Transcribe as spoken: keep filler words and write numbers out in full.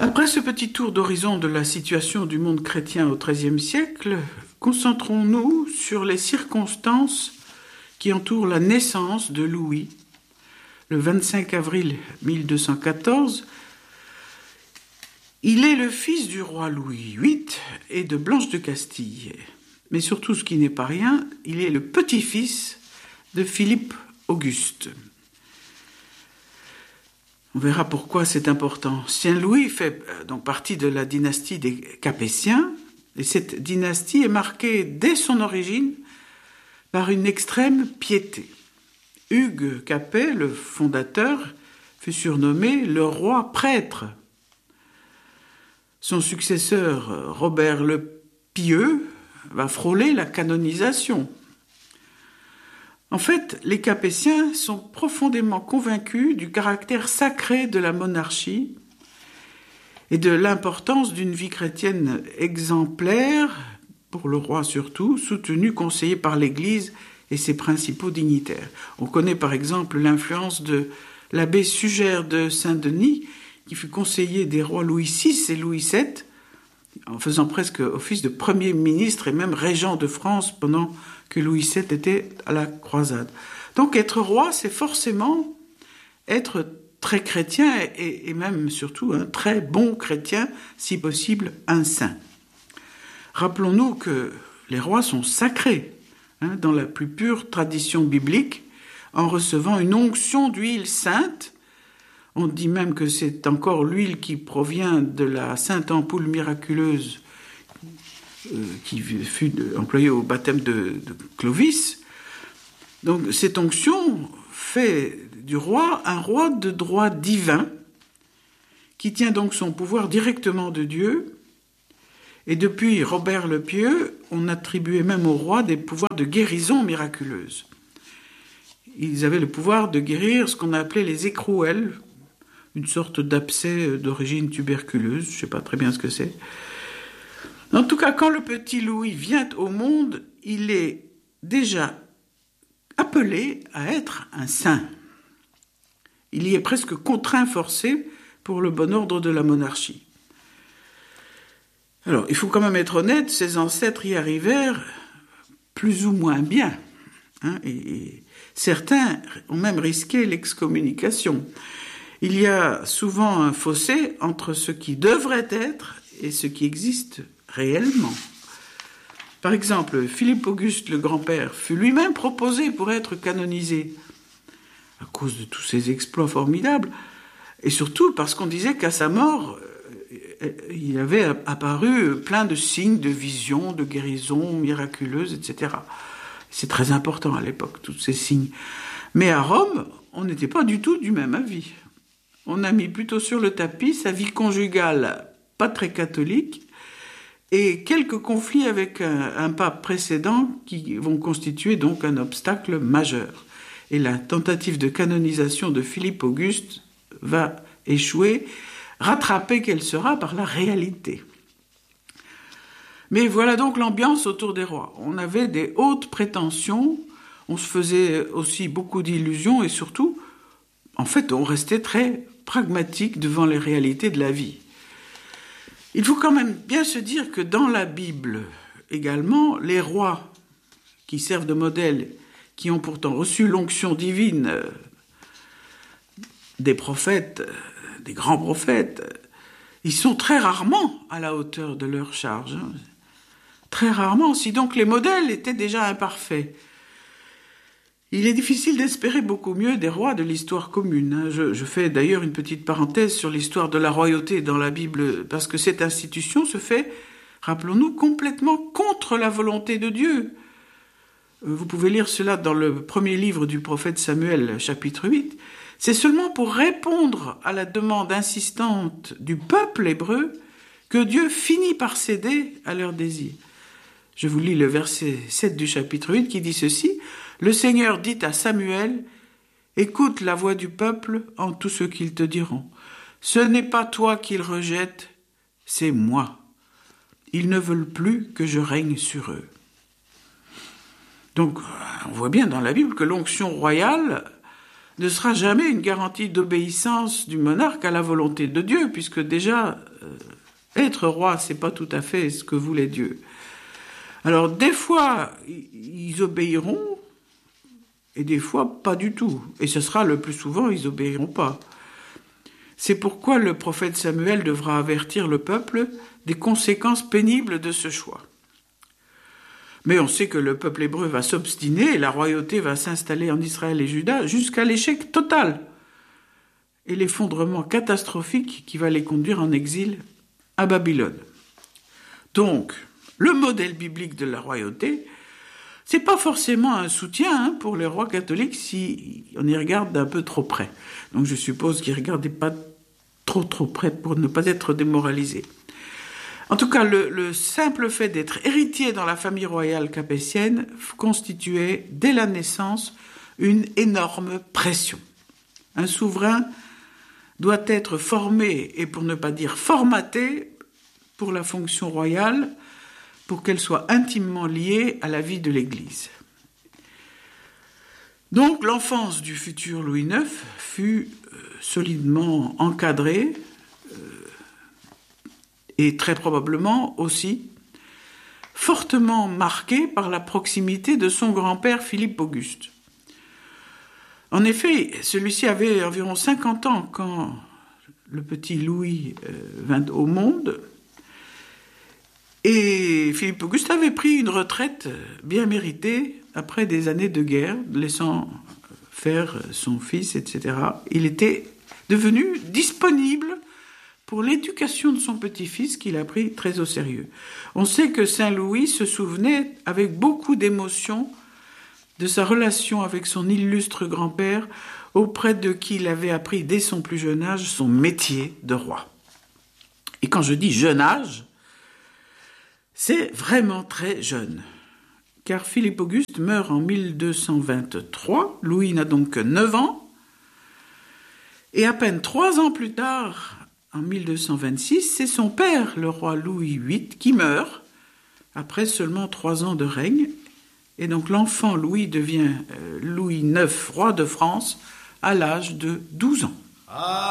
Après ce petit tour d'horizon de la situation du monde chrétien au treizième siècle, concentrons-nous sur les circonstances qui entourent la naissance de Louis. Le vingt-cinq avril mille deux cent quatorze, il est le fils du roi Louis huit et de Blanche de Castille. Mais surtout, ce qui n'est pas rien, il est le petit-fils de Philippe Auguste. On verra pourquoi c'est important. Saint-Louis fait donc partie de la dynastie des Capétiens, et cette dynastie est marquée dès son origine par une extrême piété. Hugues Capet, le fondateur, fut surnommé le roi prêtre. Son successeur, Robert le Pieux, va frôler la canonisation. En fait, les Capétiens sont profondément convaincus du caractère sacré de la monarchie et de l'importance d'une vie chrétienne exemplaire, pour le roi surtout, soutenue, conseillée par l'Église et ses principaux dignitaires. On connaît par exemple l'influence de l'abbé Sugère de Saint-Denis, qui fut conseiller des rois Louis six et Louis sept, en faisant presque office de Premier ministre et même régent de France pendant que Louis sept était à la croisade. Donc être roi, c'est forcément être très chrétien et, et même surtout un très bon chrétien, si possible un saint. Rappelons-nous que les rois sont sacrés, hein, dans la plus pure tradition biblique, en recevant une onction d'huile sainte. On dit même que c'est encore l'huile qui provient de la sainte ampoule miraculeuse euh, qui fut de, employée au baptême de, de Clovis. Donc cette onction fait du roi un roi de droit divin qui tient donc son pouvoir directement de Dieu. Et depuis Robert le Pieux, on attribuait même au roi des pouvoirs de guérison miraculeuse. Ils avaient le pouvoir de guérir ce qu'on appelait les écrouelles, une sorte d'abcès d'origine tuberculeuse, je ne sais pas très bien ce que c'est. En tout cas, quand le petit Louis vient au monde, il est déjà appelé à être un saint. Il y est presque contraint, forcé, pour le bon ordre de la monarchie. Alors, il faut quand même être honnête, ses ancêtres y arrivèrent plus ou moins bien, hein, et, et certains ont même risqué l'excommunication. Il y a souvent un fossé entre ce qui devrait être et ce qui existe réellement. Par exemple, Philippe Auguste, le grand-père, fut lui-même proposé pour être canonisé à cause de tous ses exploits formidables, et surtout parce qu'on disait qu'à sa mort, il avait apparu plein de signes de visions, de guérisons miraculeuses, et cetera. C'est très important à l'époque, tous ces signes. Mais à Rome, on n'était pas du tout du même avis. On a mis plutôt sur le tapis sa vie conjugale pas très catholique et quelques conflits avec un, un pape précédent qui vont constituer donc un obstacle majeur. Et la tentative de canonisation de Philippe Auguste va échouer, rattrapée qu'elle sera par la réalité. Mais voilà donc l'ambiance autour des rois. On avait des hautes prétentions, on se faisait aussi beaucoup d'illusions et surtout, en fait, on restait très pragmatique devant les réalités de la vie. Il faut quand même bien se dire que dans la Bible également, les rois qui servent de modèle, qui ont pourtant reçu l'onction divine des prophètes, des grands prophètes, ils sont très rarement à la hauteur de leur charge. Très rarement, si donc les modèles étaient déjà imparfaits. Il est difficile d'espérer beaucoup mieux des rois de l'histoire commune. Je, je fais d'ailleurs une petite parenthèse sur l'histoire de la royauté dans la Bible, parce que cette institution se fait, rappelons-nous, complètement contre la volonté de Dieu. Vous pouvez lire cela dans le premier livre du prophète Samuel, chapitre huit. C'est seulement pour répondre à la demande insistante du peuple hébreu que Dieu finit par céder à leurs désirs. Je vous lis le verset sept du chapitre huit qui dit ceci. « Le Seigneur dit à Samuel, « Écoute la voix du peuple en tout ce qu'ils te diront. Ce n'est pas toi qu'ils rejettent, c'est moi. Ils ne veulent plus que je règne sur eux. » Donc, on voit bien dans la Bible que l'onction royale ne sera jamais une garantie d'obéissance du monarque à la volonté de Dieu, puisque déjà, euh, être roi, c'est pas tout à fait ce que voulait Dieu. Alors, des fois, ils obéiront, et des fois, pas du tout. Et ce sera le plus souvent, ils obéiront pas. C'est pourquoi le prophète Samuel devra avertir le peuple des conséquences pénibles de ce choix. Mais on sait que le peuple hébreu va s'obstiner et la royauté va s'installer en Israël et Juda jusqu'à l'échec total et l'effondrement catastrophique qui va les conduire en exil à Babylone. Donc, le modèle biblique de la royauté, c'est pas forcément un soutien hein, pour les rois catholiques si on y regarde d'un peu trop près. Donc je suppose qu'ils ne regardaient pas trop trop près pour ne pas être démoralisés. En tout cas, le, le simple fait d'être héritier dans la famille royale capétienne constituait, dès la naissance, une énorme pression. Un souverain doit être formé, et pour ne pas dire formaté, pour la fonction royale, pour qu'elle soit intimement liée à la vie de l'Église. Donc, l'enfance du futur Louis neuf fut euh, solidement encadrée, et très probablement aussi fortement marqué par la proximité de son grand-père Philippe Auguste. En effet, celui-ci avait environ cinquante ans quand le petit Louis euh, vint au monde, et Philippe Auguste avait pris une retraite bien méritée après des années de guerre, laissant faire son fils, et cetera. Il était devenu disponible pour l'éducation de son petit-fils qu'il a pris très au sérieux. On sait que Saint Louis se souvenait avec beaucoup d'émotion de sa relation avec son illustre grand-père, auprès de qui il avait appris dès son plus jeune âge son métier de roi. Et quand je dis jeune âge, c'est vraiment très jeune, car Philippe Auguste meurt en mille deux cent vingt-trois, Louis n'a donc que neuf ans, et à peine trois ans plus tard, en mille deux cent vingt-six, c'est son père, le roi Louis huit, qui meurt, après seulement trois ans de règne, et donc l'enfant Louis devient euh, Louis neuf, roi de France, à l'âge de douze ans.